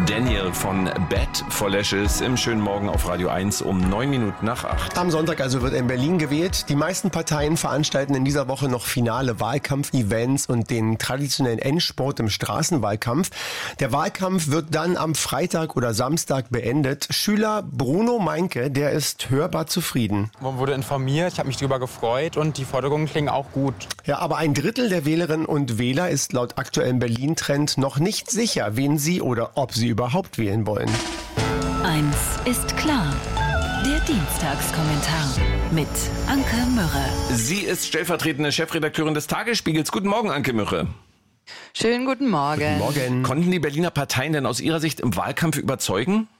Daniel von Bad for Lashes im schönen Morgen auf Radio 1 um 7:09. Am Sonntag also wird in Berlin gewählt. Die meisten Parteien veranstalten in dieser Woche noch finale Wahlkampf-Events und den traditionellen Endspurt im Straßenwahlkampf. Der Wahlkampf wird dann am Freitag oder Samstag beendet. Schüler Bruno Meinke, der ist hörbar zufrieden. Man wurde informiert, ich habe mich darüber gefreut und die Forderungen klingen auch gut. Ja, aber ein Drittel der Wählerinnen und Wähler ist laut aktuellem Berlin-Trend noch nicht sicher, wen sie oder ob sie überhaupt wählen wollen. Eins ist klar. Der Dienstagskommentar mit Anke Mürre. Sie ist stellvertretende Chefredakteurin des Tagesspiegels. Guten Morgen, Anke Mürre. Schönen guten Morgen. Guten Morgen. Konnten die Berliner Parteien denn aus Ihrer Sicht im Wahlkampf überzeugen?